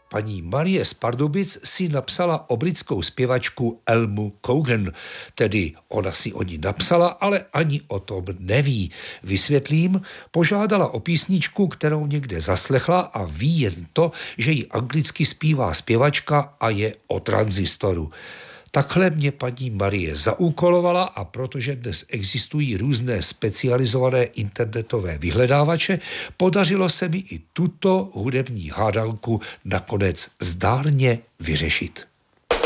Paní Marie z Pardubic si napsala o britskou zpěvačku Elmu Cogan, tedy ona si o ní napsala, ale ani o tom neví. Vysvětlím, požádala o písničku, kterou někde zaslechla a ví jen to, že ji anglicky zpívá zpěvačka a je o tranzistoru. Takhle mě paní Marie zaúkolovala a protože dnes existují různé specializované internetové vyhledávače, podařilo se mi i tuto hudební hádanku nakonec zdárně vyřešit.